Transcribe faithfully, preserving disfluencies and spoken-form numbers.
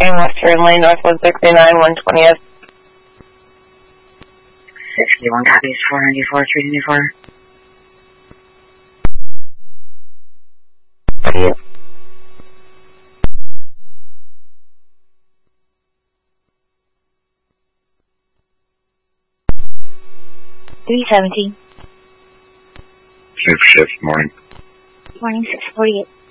fourteen Western Lane, North one sixty-nine, one twentieth. sixty-one copies, four ninety-four, three ninety-four. Yep. three seventeen. Shift, shift, morning. Morning, six forty-eight.